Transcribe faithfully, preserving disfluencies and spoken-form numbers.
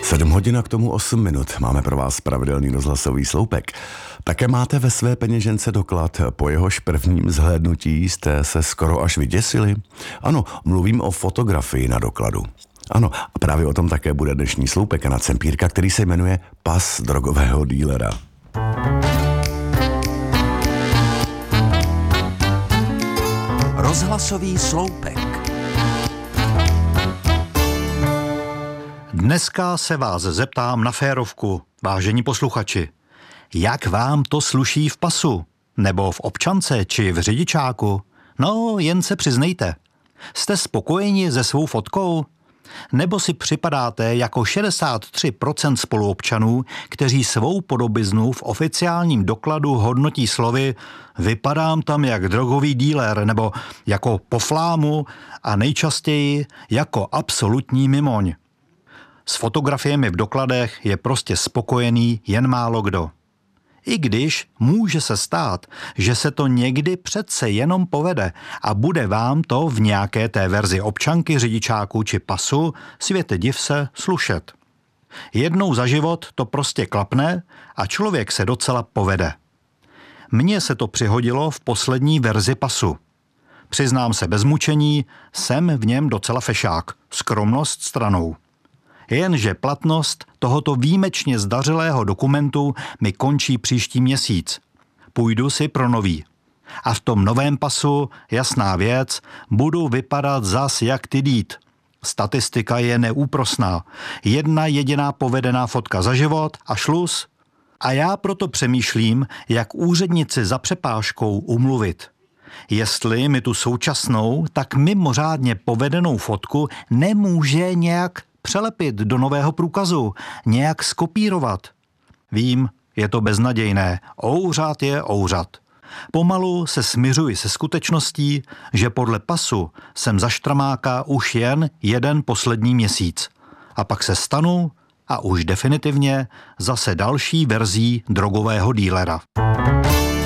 Sedm hodin a k tomu osm minut. Máme pro vás pravidelný rozhlasový sloupek. Také máte ve své peněžence doklad, po jehož prvním zhlédnutí jste se skoro až vyděsili? Ano, mluvím o fotografii na dokladu. Ano, a právě o tom také bude dnešní sloupek a Cempírka, který se jmenuje Pas drogového dílera. Rozhlasový sloupek. Dneska se vás zeptám na férovku, vážení posluchači. Jak vám to sluší v pasu? Nebo v občance či v řidičáku? No, jen se přiznejte. Jste spokojeni se svou fotkou? Nebo si připadáte jako šedesát tři procent spoluobčanů, kteří svou podobiznu v oficiálním dokladu hodnotí slovy vypadám tam jak drogový díler nebo jako po flámu a nejčastěji jako absolutní mimoň. S fotografiemi v dokladech je prostě spokojený jen málo kdo. I když může se stát, že se to někdy přece jenom povede a bude vám to v nějaké té verzi občanky, řidičáku či pasu, světe div se, slušet. Jednou za život to prostě klapne a člověk se docela povede. Mně se to přihodilo v poslední verzi pasu. Přiznám se bez mučení, jsem v něm docela fešák, skromnost stranou. Jenže platnost tohoto výjimečně zdařilého dokumentu mi končí příští měsíc. Půjdu si pro nový. A v tom novém pasu, jasná věc, budu vypadat zas jak ty dít. Statistika je neúprosná. Jedna jediná povedená fotka za život a šluz. A já proto přemýšlím, jak úřednici za přepážkou umluvit. Jestli mi tu současnou, tak mimořádně povedenou fotku nemůže nějak přelepit do nového průkazu, nějak skopírovat. Vím, je to beznadějné, ouřad je ouřad. Pomalu se smiřuji se skutečností, že podle pasu jsem za štramáka už jen jeden poslední měsíc. A pak se stanu a už definitivně zase další verzí drogového dílera.